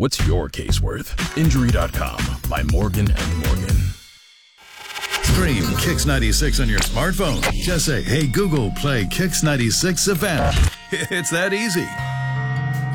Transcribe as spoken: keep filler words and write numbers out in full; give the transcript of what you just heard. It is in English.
What's your case worth? Injury dot com by Morgan and Morgan. Stream Kix ninety-six on your smartphone. Just say, hey, Google, play Kix ninety-six Savannah. It's that easy.